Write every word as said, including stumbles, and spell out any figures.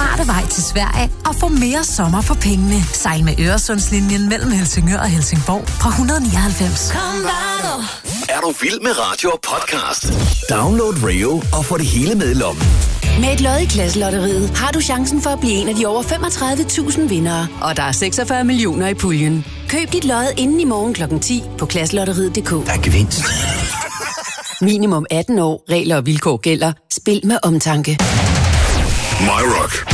smarte vej til Sverige og få mere sommer for pengene. Sejl med Øresundslinjen mellem Helsingør og Helsingborg fra et hundrede nioghalvfems. Kom bare nu. Er du vild med radio og podcast? Download Rio og få det hele med i lommen. Med et lod i Klasselotteriet har du chancen for at blive en af de over femogtredive tusind vindere. Og der er seksogfyrre millioner i puljen. Køb dit lod inden i morgen klokken ti på klasselotteriet punktum d k. Der er gevinst. Minimum atten år. Regler og vilkår gælder. Spil med omtanke. My Rock.